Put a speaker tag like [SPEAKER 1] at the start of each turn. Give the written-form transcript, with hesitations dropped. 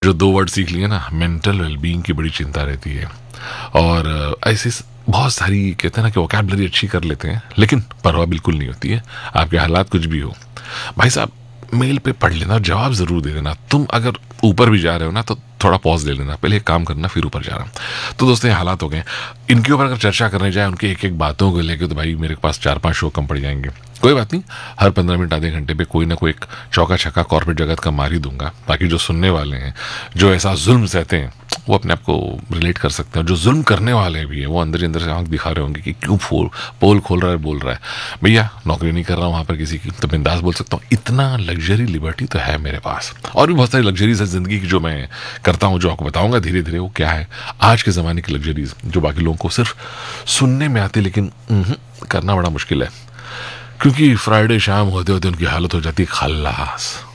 [SPEAKER 1] जो 2 वर्ड सीख लिए ना, मेंटल वेलबींग की बड़ी चिंता रहती है। और ऐसी बहुत सारी कहते हैं ना कि वोकैबलरी अच्छी कर लेते हैं, लेकिन परवाह बिल्कुल नहीं होती है, आपके हालात कुछ भी हो। भाई साहब, मेल पे पढ़ लेना, जवाब जरूर दे देना। तुम अगर ऊपर भी जा रहे हो ना, तो थोड़ा पॉज ले लेना, पहले एक काम करना फिर ऊपर जा रहा हूँ। तो दोस्तों, ये हालात हो गए। इनके ऊपर अगर चर्चा करने जाए, उनकी एक एक बातों को लेकर, तो भाई मेरे पास 4-5 शो कम पड़ जाएंगे। कोई बात नहीं, हर 15 मिनट आधे घंटे पे कोई ना कोई एक चौका छक्का कॉर्पोरेट जगत का मार ही दूंगा, ताकि जो सुनने वाले हैं, जो ऐसा जुल्म सहते हैं, वो अपने आप को रिलेट कर सकते हैं। जो जुल्म करने वाले भी है, वो अंदर ही अंदर से आंख दिखा रहे होंगे कि क्यों पोल खोल रहा है, बोल रहा है। भैया, नौकरी नहीं कर रहा हूँ वहां पर किसी की, तो बिंदास बोल सकता हूँ। इतना लग्जरी लिबर्टी तो है मेरे पास। और भी बहुत सारी लग्जरीज है जिंदगी की जो मैं करता हूँ, जो आपको बताऊंगा धीरे धीरे वो क्या है। आज के जमाने की लग्जरीज जो बाकी लोगों को सिर्फ सुनने में आती, लेकिन करना बड़ा मुश्किल है, क्योंकि फ्राइडे शाम होते होते उनकी हालत हो जाती है खल्लास।